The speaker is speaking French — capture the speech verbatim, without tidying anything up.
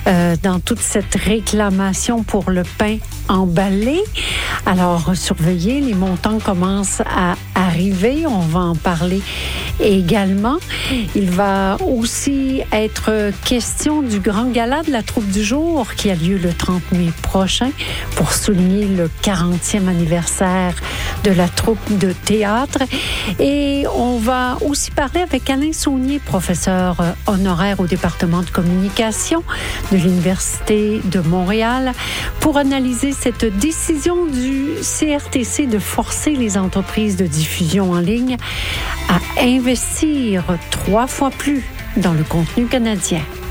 euh, dans toute cette réclamation pour le pain emballé. Alors, surveillez, les montants commencent à arriver. On va en parler également. Il va aussi être question du grand gala de la troupe du jour qui a lieu le trente mai prochain pour souligner le quarantième anniversaire de la troupe de théâtre. Et on va aussi parler avec Alain Saunier, professeur honoraire au département de communication de l'Université de Montréal, pour analyser cette décision du C R T C de forcer les entreprises de diffusion en ligne à investir trois fois plus dans le contenu canadien.